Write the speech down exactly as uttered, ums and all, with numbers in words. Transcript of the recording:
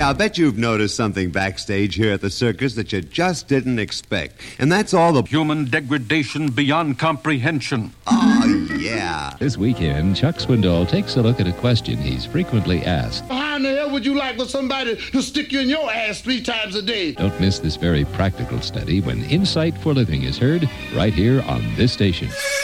I'll bet you've noticed something backstage here at the circus that you just didn't expect. And that's all the human degradation beyond comprehension. Oh, yeah. This weekend, Chuck Swindoll takes a look at a question he's frequently asked. How in the hell would you like for somebody to stick you in your ass three times a day? Don't miss this very practical study when Insight for Living is heard right here on this station.